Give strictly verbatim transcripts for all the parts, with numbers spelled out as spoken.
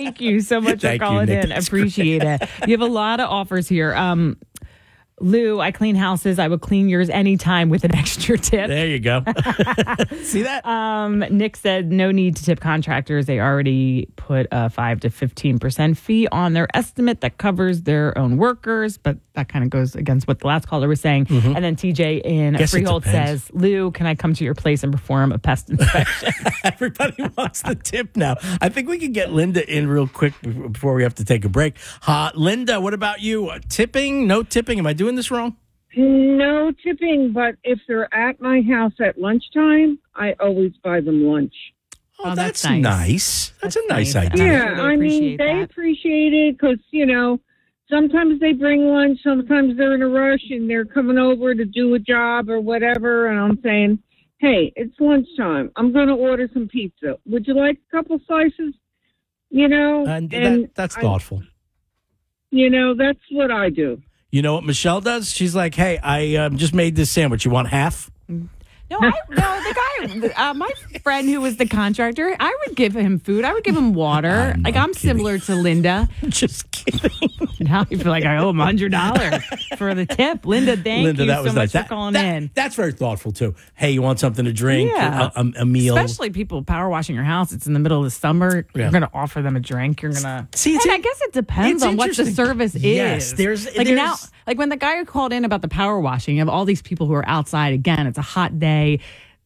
Thank you so much Thank for you, calling Nick. in. That's Appreciate great. it. You have a lot of offers here. Um, Lou, I clean houses. I would clean yours anytime with an extra tip. There you go. See that? Um, Nick said no need to tip contractors. They already put a five to fifteen percent fee on their estimate that covers their own workers, but that kind of goes against what the last caller was saying. Mm-hmm. And then T J in Guess it Freehold depends. says, Lou, can I come to your place and perform a pest inspection? Everybody wants the tip now. I think we can get Linda in real quick before we have to take a break. Uh, Linda, what about you? Uh, tipping? No tipping? Am I doing this wrong? No tipping, but if they're at my house at lunchtime, I always buy them lunch. Oh, Oh, that's, that's nice. nice. That's, That's a nice, nice. idea. Yeah, sure they I mean, appreciate they that. appreciate it because, you know, sometimes they bring lunch, sometimes they're in a rush and they're coming over to do a job or whatever. And I'm saying, hey, it's lunchtime. I'm going to order some pizza. Would you like a couple slices? You know, And, and that, that's I- thoughtful. you know, that's what I do. You know what Michelle does? She's like, hey, I um, just made this sandwich. You want half? No, I, no, the guy, uh, my friend who was the contractor, I would give him food. I would give him water. I'm like, not I'm kidding. similar to Linda. Just kidding. Now I feel like I owe him one hundred dollars for the tip. Linda, thank Linda, you that so was much nice. for That- calling that- in. That's very thoughtful, too. Hey, you want something to drink? Yeah. A, a, a meal? Especially people power washing your house. It's in the middle of the summer. Yeah. You're going to offer them a drink. You're going to. See, it's and in- I guess it depends it's on what the interesting. service is. Yes, there's- like there's- now, like when the guy who called in about the power washing, you have all these people who are outside. Again, it's a hot day.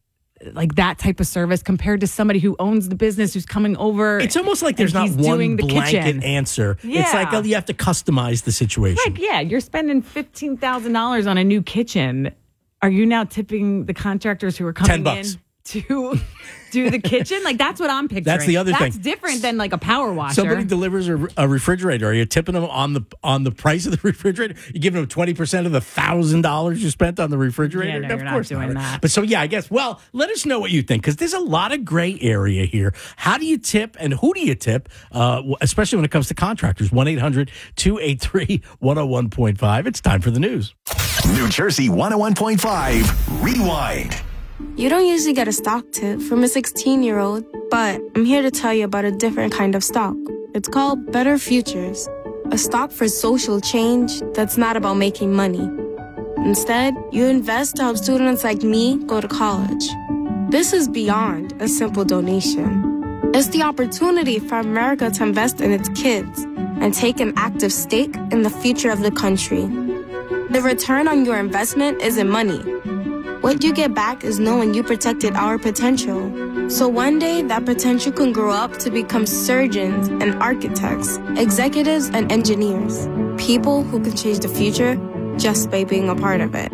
Like that type of service compared to somebody who owns the business who's coming over. It's almost like there's and not he's one doing the blanket kitchen. answer. It's Yeah. like oh, you have to customize the situation. Like, yeah, you're spending fifteen thousand dollars on a new kitchen. Are you now tipping the contractors who are coming Ten bucks. in to do the kitchen? Like, that's what I'm picturing. That's the other That's thing. different than like a power washer. Somebody delivers a, a refrigerator. Are you tipping them on the on the price of the refrigerator? You giving them twenty percent of the thousand dollars you spent on the refrigerator? Yeah, no, of you're not course doing that. But so yeah, I guess. Well, let us know what you think because there's a lot of gray area here. How do you tip and who do you tip? Uh, especially when it comes to contractors. one eight hundred two eight three one oh one point five. It's time for the news. New Jersey one oh one point five. Rewind. You don't usually get a stock tip from a sixteen-year-old, but I'm here to tell you about a different kind of stock. It's called Better Futures, a stock for social change that's not about making money. Instead, you invest to help students like me go to college. This is beyond a simple donation. It's the opportunity for America to invest in its kids and take an active stake in the future of the country. The return on your investment isn't money. What you get back is knowing you protected our potential. So one day, that potential can grow up to become surgeons and architects, executives and engineers, people who can change the future just by being a part of it.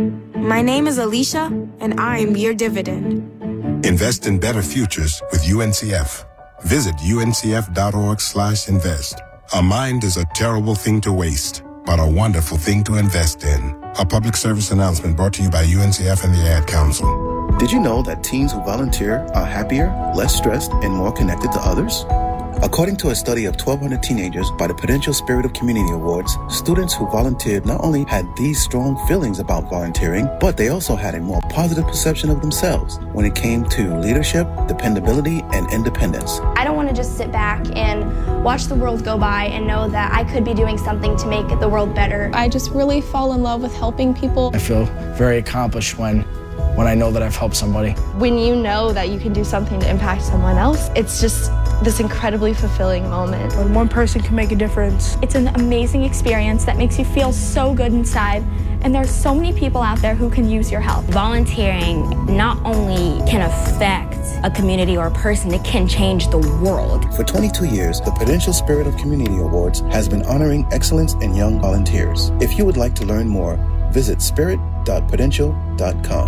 My name is Alicia, and I'm your dividend. Invest in better futures with U N C F. Visit uncf.org slash invest. A mind is a terrible thing to waste, but a wonderful thing to invest in. A public service announcement brought to you by U N C F and the Ad Council. Did you know that teens who volunteer are happier, less stressed, and more connected to others? According to a study of twelve hundred teenagers by the Prudential Spirit of Community Awards, students who volunteered not only had these strong feelings about volunteering, but they also had a more positive perception of themselves when it came to leadership, dependability, and independence. I don't want to just sit back and watch the world go by and know that I could be doing something to make the world better. I just really fall in love with helping people. I feel very accomplished when when I know that I've helped somebody. When you know that you can do something to impact someone else, it's just this incredibly fulfilling moment. When one person can make a difference. It's an amazing experience that makes you feel so good inside. And there's so many people out there who can use your help. Volunteering not only can affect a community or a person, it can change the world. For twenty-two years, the Prudential Spirit of Community Awards has been honoring excellence in young volunteers. If you would like to learn more, visit spirit dot prudential dot com.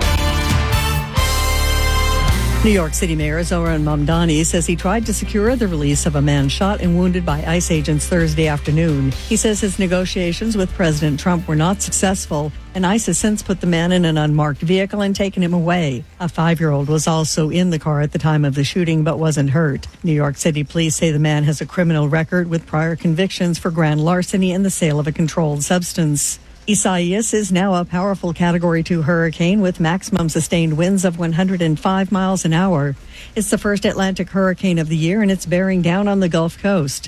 New York City Mayor Zohran Mamdani says he tried to secure the release of a man shot and wounded by ICE agents Thursday afternoon. He says his negotiations with President Trump were not successful, and ICE has since put the man in an unmarked vehicle and taken him away. A five-year-old was also in the car at the time of the shooting but wasn't hurt. New York City police say the man has a criminal record with prior convictions for grand larceny and the sale of a controlled substance. Isaias is now a powerful Category two hurricane with maximum sustained winds of one hundred five miles an hour. It's the first Atlantic hurricane of the year, and it's bearing down on the Gulf Coast.